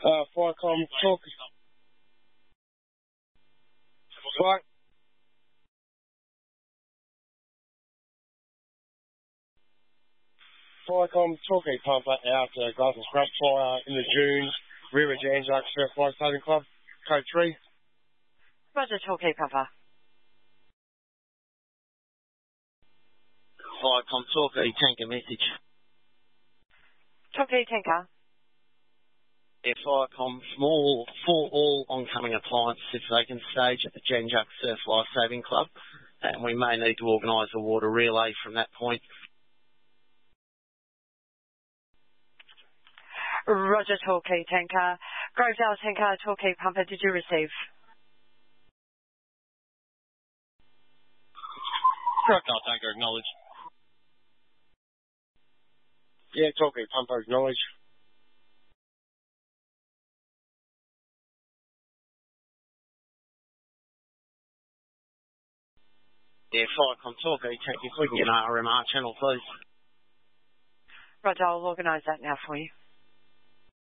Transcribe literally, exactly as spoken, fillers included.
Uh, Firecom Talk. Fire. Firecom Talkie Pumper out uh, Glass and Scrap Fire in the June, rear of Jan Jack Surf Fly Saving Club, code three. Roger, Talkie Pumper. Firecom Talkie Tanker message. Talkie Tanker. Yeah, Firecom small for all oncoming appliances if they can stage at the Jan Jack Surf Life Saving Club, and we may need to organise a water relay from that point. Roger, Talkie Tanker. Grovedale Tanker, Talkie Pumper, did you receive? Grovedale Tanker, acknowledge. Yeah, Talkie Pumper, acknowledge. Yeah, Firecom Talkie, check if we can get an R M R channel, please. Roger, I'll organise that now for you.